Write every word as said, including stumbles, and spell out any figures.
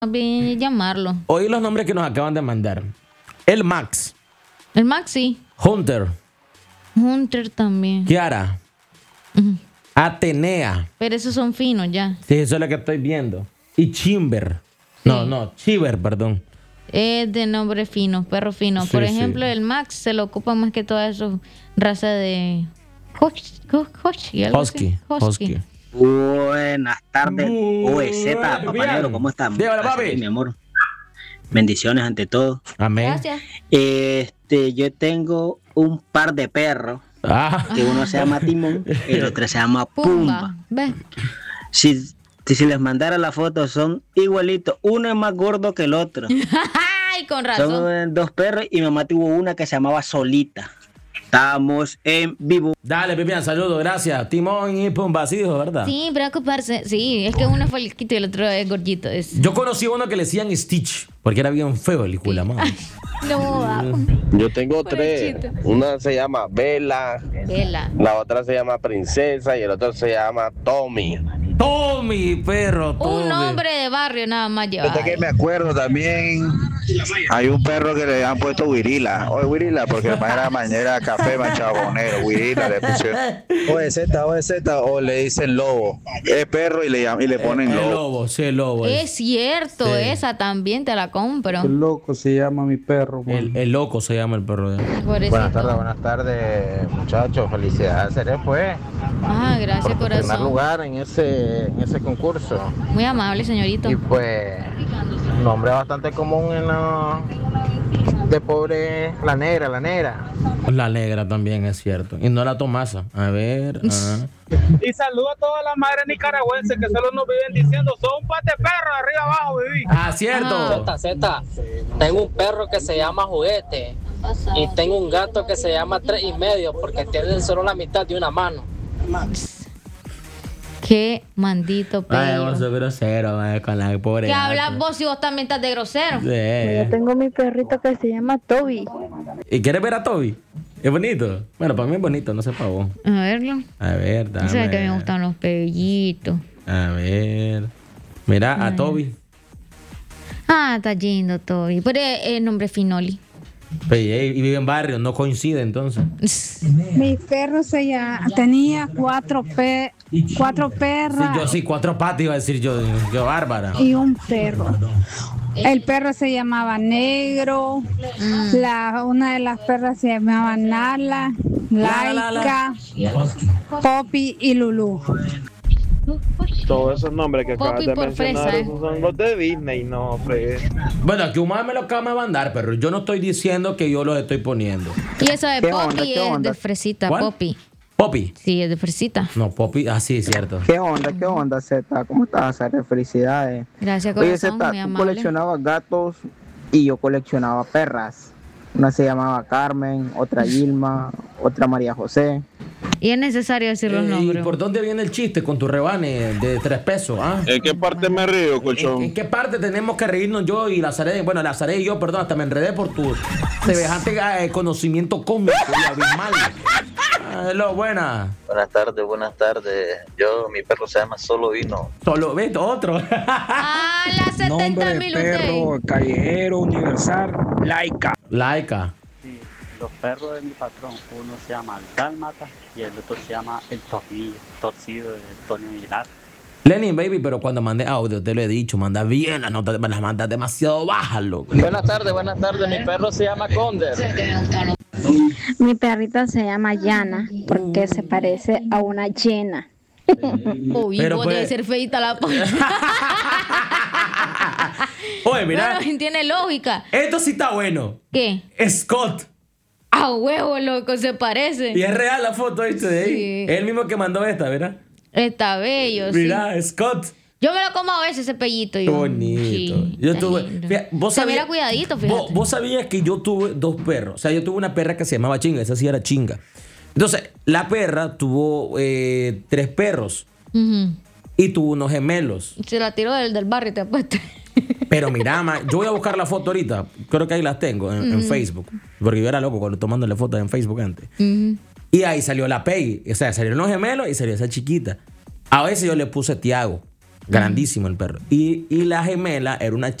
bien llamarlo. Oí los nombres que nos acaban de mandar. El Max. El Maxi. Hunter. Hunter también. Kiara. Ujú. Atenea. Pero esos son finos ya. Sí, eso es lo que estoy viendo. Y Chimber. No, Sí. no, Chiver, perdón. Es de nombre fino, perro fino. Sí, Por sí. ejemplo, el Max se lo ocupa más que toda esa raza de Hus- Hus- Husky. algo así. Husky. Husky. Buenas tardes, O E Z, Buenas, papá bien. negro, ¿cómo están? Dígalo, Gracias, papi. mi amor. Bendiciones ante todo. Amén. Gracias. Este, yo tengo un par de perros, Ah. que uno se llama Timón y el otro se llama Pumba. Pumba. Ve. Si, si les mandara la foto, son igualitos. Uno es más gordo que el otro. Ay, con razón. Son eh, dos perros y mi mamá tuvo una que se llamaba Solita. Estamos en vivo. Dale, Pipián, saludos, gracias. Timón y Pumba, sí dijo, ¿verdad? Sí, preocuparse. Sí, es que uno es feliquito y el otro es gordito. Es... Yo conocí a uno que le decían Stitch, porque era bien feo el hijo de la madre. No, va. Yo tengo tres. Pobrecito. Una se llama Bella, Vela. la otra se llama Princesa y el otro se llama Tommy. Tommy, perro, Tommy. Un nombre de barrio nada más lleva. Desde que me acuerdo también hay un perro que le han puesto Wirila. Oye, Wirila, porque además era mañana café manchabonero. Wirila le pusieron. O E Z, O E Z, o le dicen lobo. Es perro y le, llam- y le ponen El lobo. lobo, sí, el lobo. Es cierto, Sí. esa también te la compro. Qué loco se llama mi perro, man. El, el loco se llama el perro. Pobrecito. Buenas tardes, buenas tardes, muchachos. Felicidades, Seré, pues, Ah, gracias, por tu primer corazón. lugar en ese, en ese concurso. Muy amable, señorito. Y pues, nombre bastante común en la de pobre, la negra, la negra. La negra también, es cierto. Y no la Tomasa. A ver. ah. Y saludo a todas las madres nicaragüenses que solo nos viven diciendo, son un pate perro, de arriba abajo, viví. Ah, cierto. Ajá. Z, tengo un perro que se llama Juguete y tengo un gato que se llama Tres y Medio porque tienen solo la mitad de una mano. Qué mandito Ay, vos pello. sos grosero, mae, con la pobre. ¿Qué gata. hablas vos si vos también estás de grosero? Sí. Tengo mi perrito que se llama Toby. ¿Y quieres ver a Toby? Es bonito. Bueno, para mí es bonito, no sé para vos. A verlo. A ver, dame. Sabes que me gustan los pellitos. A ver. Mira, a Toby. Ah, está lindo Toby. Pero es el nombre Finoli. Pues, y y vive en barrio, no coincide entonces. Mi perro se llama, tenía cuatro, pe, cuatro Sí, perras yo sí, cuatro patas iba a decir yo. Qué bárbara. y un perro. El perro se llamaba Negro, la, una de las perras se llamaba Nala, La, la, la. Laika, Poppy y Lulu. Todos esos nombres que Poppy acabas de por mencionar fresa, ¿eh? esos son los de Disney, no, fregué. Bueno, aquí un mae me lo acaba de mandar, pero yo no estoy diciendo que yo los estoy poniendo. Y esa de ¿Qué Poppy onda, qué es onda? de fresita, ¿Cuál? Poppy. Poppy. Sí, es de fresita. No, Poppy, ah, sí, es cierto. ¿Qué onda? ¿Qué onda, Z? ¿Cómo estás, Z? Felicidades. Gracias, Oye, corazón, Z, muy tú amable. coleccionabas gatos y yo coleccionaba perras. Una se llamaba Carmen, otra Gilma, otra María José. Y es necesario decir los Eh, ¿Y nombres. por dónde viene el chiste con tu rebane de tres pesos? ¿Ah? ¿En qué parte me río, ¿En, colchón? en qué parte tenemos que reírnos yo y Lazaré? Bueno, Lazaré y yo, perdón, hasta me enredé por tu semejante eh, conocimiento cómico y abismal. Ah, hello, buena. Buenas tardes, buenas tardes. Yo, mi perro se llama Solo Vino. Solo, ves, otro. Ah, las setenta Nombre mil de perro, usted. callejero, universal, laica. Laika. Sí, los perros de mi patrón, uno se llama el Dálmata y el otro se llama el Tornillo, torcido de Antonio Aguilar. Lenin, baby, pero cuando mandé audio, te lo he dicho, manda bien las notas, me las mandas demasiado bajas, loco. Buenas tardes, buenas tardes. Mi perro se llama Conder. Mi perrita se llama Yana porque se parece a una llena. Uy, Pero vos pues- debe ser feita la p- Oye, mira, Bueno, tiene lógica. esto sí está bueno. ¿Qué? Scott. A huevo, loco, se parece. Y es real la foto, ¿viste? De ahí. Sí. Es el mismo que mandó esta, ¿verdad? Está bello, sí. Mira, Scott. Yo me lo como a veces ese pellito. Qué yo. bonito. Sí, yo está tuve. lindo. fíjate, vos Se sabías, mira cuidadito, fíjate. Vos, vos sabías que yo tuve dos perros. O sea, yo tuve una perra que se llamaba Chinga. Esa sí era Chinga. Entonces, la perra tuvo eh, tres perros Ujú. y tuvo unos gemelos. Se la tiró del, del barrio, te apuesto. Pero mira, ma, yo voy a buscar la foto ahorita. Creo que ahí las tengo en, en Facebook. Porque yo era loco cuando tomándole fotos en Facebook antes. Ujú. Y ahí salió la Peggy. O sea, salieron los gemelos y salió esa chiquita. A veces yo le puse Tiago. Grandísimo el perro. Y, y la gemela era una